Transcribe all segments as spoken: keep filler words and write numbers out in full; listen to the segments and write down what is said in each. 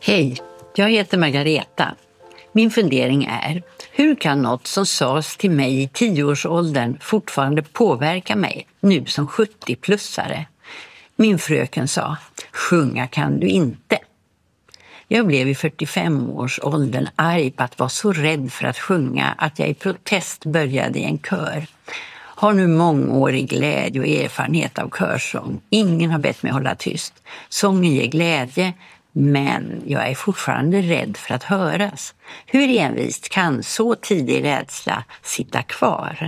Hej, jag heter Margareta. Min fundering är, hur kan något som sades till mig i tioårsåldern fortfarande påverka mig nu som sjuttio-plussare? Min fröken sa, sjunga kan du inte. Jag blev i fyrtiofem-årsåldern arg på att vara så rädd för att sjunga att jag i protest började i en kör. Har nu mångårig glädje och erfarenhet av körsång. Ingen har bett mig hålla tyst. Sången ger glädje, men jag är fortfarande rädd för att höras. Hur envist kan så tidig rädsla sitta kvar?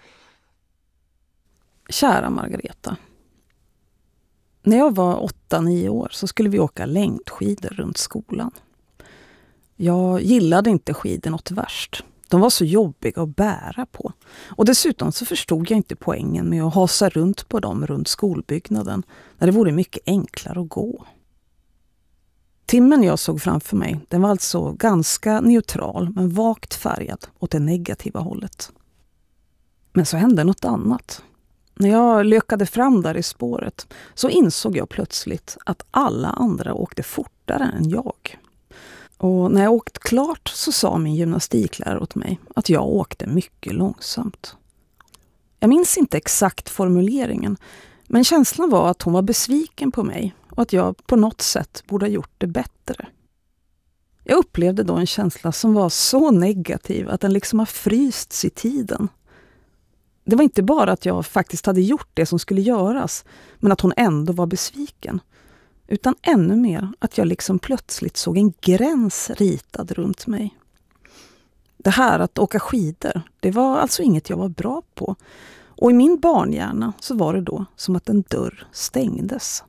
Kära Margareta. När jag var åtta nio år så skulle vi åka längdskidor runt skolan. Jag gillade inte skidor något värst. De var så jobbiga att bära på. Och dessutom så förstod jag inte poängen med att hasa runt på dem runt skolbyggnaden när det vore mycket enklare att gå. Timmen jag såg framför mig, den var alltså ganska neutral men vagt färgad åt det negativa hållet. Men så hände något annat. När jag lökade fram där i spåret så insåg jag plötsligt att alla andra åkte fortare än jag. Och när jag åkt klart så sa min gymnastiklärare åt mig att jag åkte mycket långsamt. Jag minns inte exakt formuleringen, men känslan var att hon var besviken på mig och att jag på något sätt borde ha gjort det bättre. Jag upplevde då en känsla som var så negativ att den liksom har frysts i tiden. Det var inte bara att jag faktiskt hade gjort det som skulle göras, men att hon ändå var besviken. Utan ännu mer att jag liksom plötsligt såg en gräns ritad runt mig. Det här att åka skidor, det var alltså inget jag var bra på. Och i min barnhjärna så var det då som att en dörr stängdes.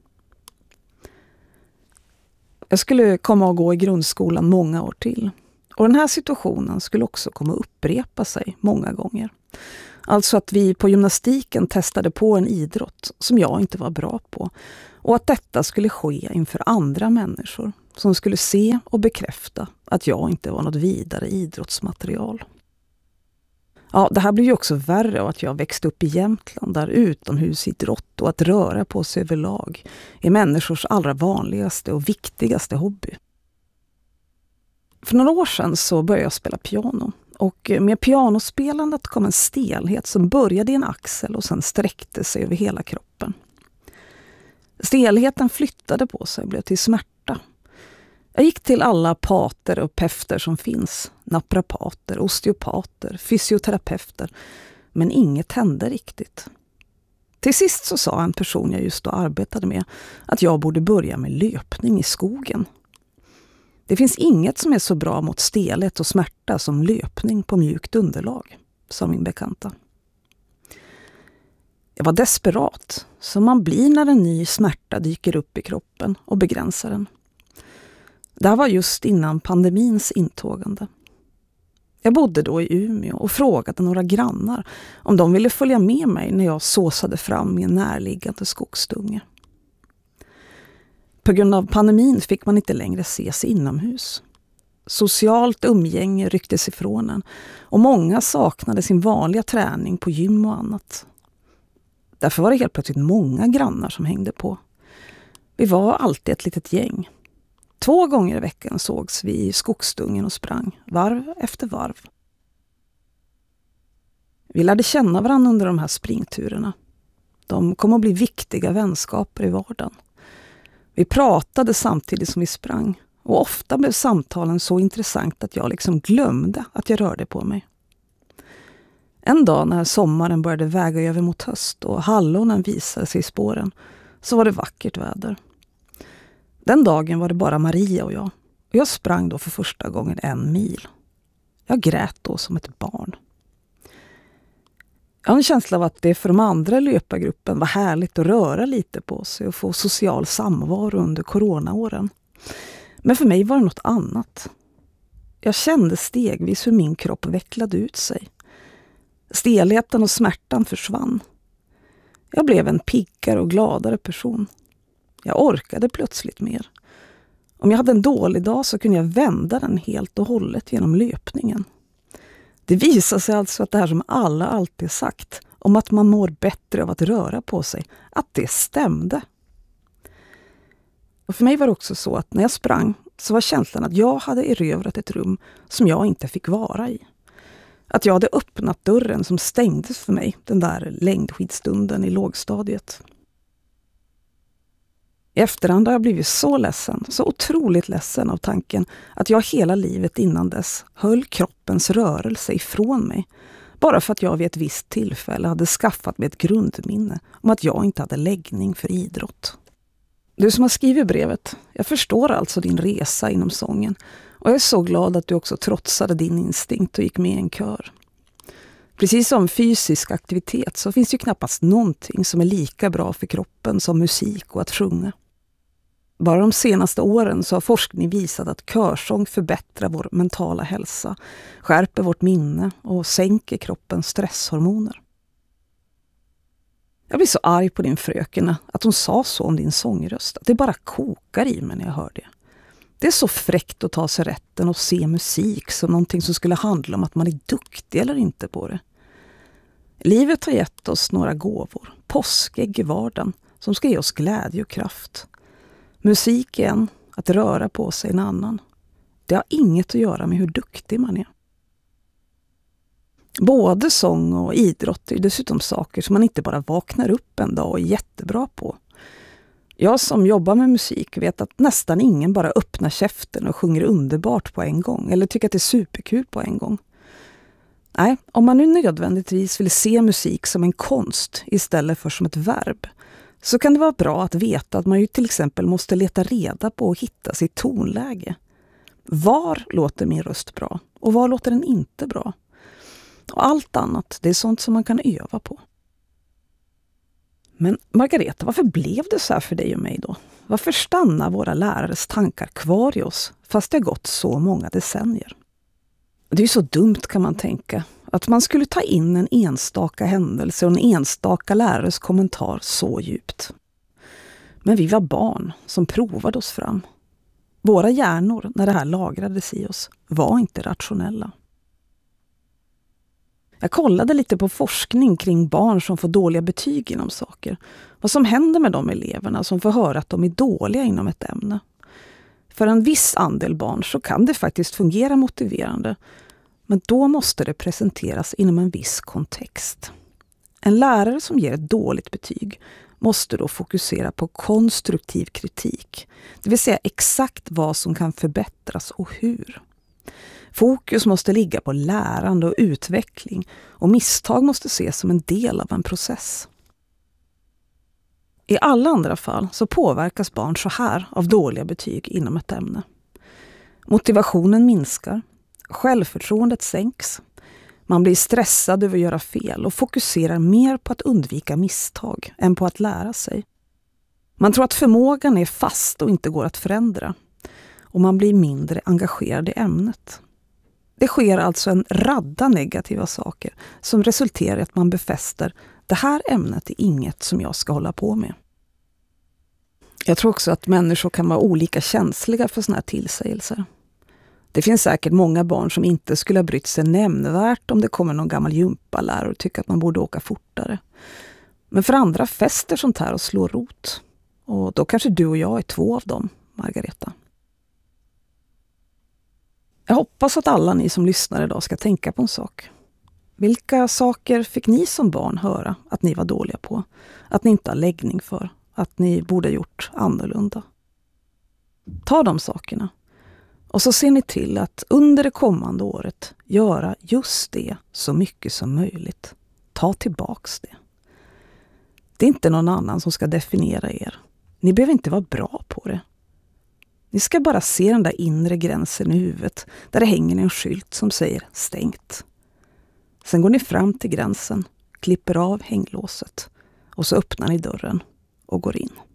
Jag skulle komma att gå i grundskolan många år till. Och den här situationen skulle också komma att upprepa sig många gånger. Alltså att vi på gymnastiken testade på en idrott som jag inte var bra på. Och att detta skulle ske inför andra människor som skulle se och bekräfta att jag inte var något vidare idrottsmaterial. Ja, det här blev ju också värre av att jag växte upp i Jämtland där utomhusidrott och att röra på sig överlag är människors allra vanligaste och viktigaste hobby. För några år sedan så började jag spela piano. Och med pianospelandet kom en stelhet som började i en axel och sen sträckte sig över hela kroppen. Stelheten flyttade på sig och blev till smärta. Jag gick till alla pater och pefter som finns. Naprapater, osteopater, fysioterapeuter. Men inget hände riktigt. Till sist så sa en person jag just då arbetade med att jag borde börja med löpning i skogen. Det finns inget som är så bra mot stelhet och smärta som löpning på mjukt underlag, sa min bekanta. Jag var desperat, som man blir när en ny smärta dyker upp i kroppen och begränsar den. Det här var just innan pandemins intågande. Jag bodde då i Umeå och frågade några grannar om de ville följa med mig när jag såsade fram i en närliggande skogsdunge. På grund av pandemin fick man inte längre ses inomhus. Socialt umgänge rycktes ifrån en och många saknade sin vanliga träning på gym och annat. Därför var det helt plötsligt många grannar som hängde på. Vi var alltid ett litet gäng. Två gånger i veckan sågs vi i skogsdungen och sprang, varv efter varv. Vi lärde känna varandra under de här springturerna. De kom att bli viktiga vänskaper i vardagen. Vi pratade samtidigt som vi sprang och ofta blev samtalen så intressant att jag liksom glömde att jag rörde på mig. En dag när sommaren började väga över mot höst och hallonen visade sig i spåren så var det vackert väder. Den dagen var det bara Maria och jag. Och jag sprang då för första gången en mil. Jag grät då som ett barn. Jag har en känsla av att det för de andra i löpargruppen var härligt att röra lite på sig och få social samvaro under coronaåren. Men för mig var det något annat. Jag kände stegvis hur min kropp vecklade ut sig. Stelheten och smärtan försvann. Jag blev en piggare och gladare person. Jag orkade plötsligt mer. Om jag hade en dålig dag så kunde jag vända den helt och hållet genom löpningen. Det visar sig alltså att det här som alla alltid sagt om att man mår bättre av att röra på sig, att det stämde. Och för mig var det också så att när jag sprang så var känslan att jag hade erövrat ett rum som jag inte fick vara i. Att jag hade öppnat dörren som stängdes för mig den där längdskidstunden i lågstadiet. I efterhand har jag blivit så ledsen, så otroligt ledsen av tanken att jag hela livet innan dess höll kroppens rörelse ifrån mig. Bara för att jag vid ett visst tillfälle hade skaffat mig ett grundminne om att jag inte hade läggning för idrott. Du som har skrivit brevet, jag förstår alltså din resa inom sången och jag är så glad att du också trotsade din instinkt och gick med i en kör. Precis som fysisk aktivitet så finns det ju knappast någonting som är lika bra för kroppen som musik och att sjunga. Bara de senaste åren så har forskning visat att körsång förbättrar vår mentala hälsa, skärper vårt minne och sänker kroppens stresshormoner. Jag blir så arg på din fröken att hon sa så om din sångröst, att det bara kokar i mig när jag hör det. Det är så fräckt att ta sig rätten och se musik som någonting som skulle handla om att man är duktig eller inte på det. Livet har gett oss några gåvor, påskägg i vardagen, som ska ge oss glädje och kraft. Musik är en, att röra på sig en annan. Det har inget att göra med hur duktig man är. Både sång och idrott är dessutom saker som man inte bara vaknar upp en dag och är jättebra på. Jag som jobbar med musik vet att nästan ingen bara öppnar käften och sjunger underbart på en gång eller tycker att det är superkul på en gång. Nej, om man nu nödvändigtvis vill se musik som en konst istället för som ett verb, så kan det vara bra att veta att man ju till exempel måste leta reda på och hitta sitt tonläge. Var låter min röst bra och var låter den inte bra? Och allt annat, det är sånt som man kan öva på. Men Margareta, varför blev det så här för dig och mig då? Varför stannar våra lärares tankar kvar i oss fast det har gått så många decennier? Det är ju så dumt kan man tänka, att man skulle ta in en enstaka händelse och en enstaka lärares kommentar så djupt. Men vi var barn som provade oss fram. Våra hjärnor, när det här lagrades i oss, var inte rationella. Jag kollade lite på forskning kring barn som får dåliga betyg inom saker. Vad som händer med de eleverna som får höra att de är dåliga inom ett ämne. För en viss andel barn så kan det faktiskt fungera motiverande. Men då måste det presenteras inom en viss kontext. En lärare som ger ett dåligt betyg måste då fokusera på konstruktiv kritik. Det vill säga exakt vad som kan förbättras och hur. Fokus måste ligga på lärande och utveckling och misstag måste ses som en del av en process. I alla andra fall så påverkas barn så här av dåliga betyg inom ett ämne. Motivationen minskar, självförtroendet sänks, man blir stressad över att göra fel och fokuserar mer på att undvika misstag än på att lära sig. Man tror att förmågan är fast och inte går att förändra och man blir mindre engagerad i ämnet. Det sker alltså en radda negativa saker som resulterar i att man befäster det här ämnet är inget som jag ska hålla på med. Jag tror också att människor kan vara olika känsliga för såna här tillsägelser. Det finns säkert många barn som inte skulle ha brytt sig nämnvärt om det kommer någon gammal gympalärare och tycker att man borde åka fortare. Men för andra fäster sånt här och slår rot. Och då kanske du och jag är två av dem, Margareta. Jag hoppas att alla ni som lyssnar idag ska tänka på en sak. Vilka saker fick ni som barn höra att ni var dåliga på? Att ni inte har läggning för? Att ni borde gjort annorlunda? Ta de sakerna. Och så ser ni till att under det kommande året göra just det så mycket som möjligt. Ta tillbaks det. Det är inte någon annan som ska definiera er. Ni behöver inte vara bra på det. Ni ska bara se den där inre gränsen i huvudet där det hänger en skylt som säger stängt. Sen går ni fram till gränsen, klipper av hänglåset och så öppnar ni dörren och går in.